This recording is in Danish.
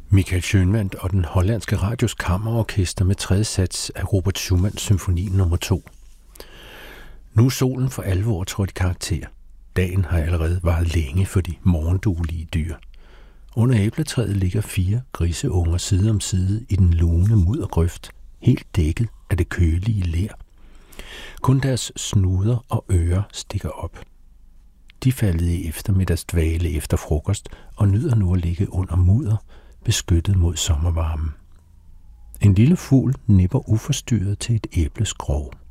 Michael Schønwandt og den hollandske radios kammerorkester med tredje sats af Robert Schumanns symfoni nr. 2. Nu er solen for alvor trådt i karakter. Dagen har allerede varet længe for de morgenduelige dyr. Under æbletræet ligger 4 griseunger side om side i den lune muddergrøft, helt dækket af det kølige ler. Kun deres snuder og ører stikker op. De faldet i eftermiddagsdvale efter frokost og nyder nu at ligge under mudder, beskyttet mod sommervarmen. En lille fugl nipper uforstyrret til et æbleskrog.